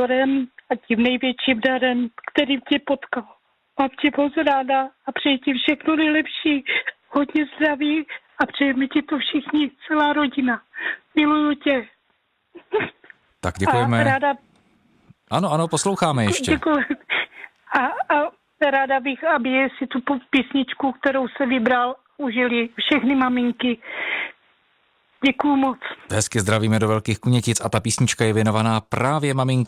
vzorem a tím největším darem, který tě potkal. Mám tě moc ráda a přeji ti všechno nejlepší, hodně zdraví a přejeme ti to všichni, celá rodina. Miluju tě. Tak děkujeme. A ráda... Ano, posloucháme ještě. Děkuji. A ráda bych, aby si tu písničku, kterou se vybral, užili všechny maminky. Děkuju moc. Hezky zdravíme do Velkých Kunětic a ta písnička je věnovaná právě maminkám.